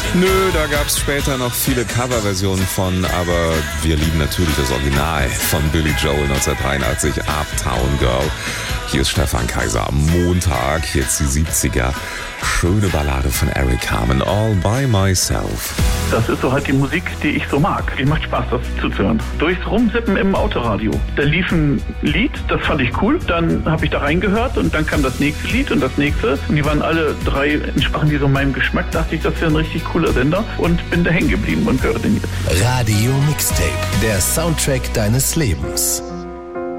Nö, da gab's später noch viele Coverversionen von, aber wir lieben natürlich das Original von Billy Joel 1983, Uptown Girl. Hier ist Stefan Kaiser am Montag, jetzt die 70er. Schöne Ballade von Eric Carmen, All by Myself. Das ist so halt die Musik, die ich so mag. Es macht Spaß, das zuzuhören. Durchs Rumsippen im Autoradio. Da lief ein Lied, das fand ich cool. Dann habe ich da reingehört und dann kam das nächste Lied und das nächste. Und die waren alle drei, entsprachen die so meinem Geschmack. Dachte ich, das wäre ein richtig cooler Sender und bin da hängen geblieben und höre den jetzt. Radio Mixtape, der Soundtrack deines Lebens.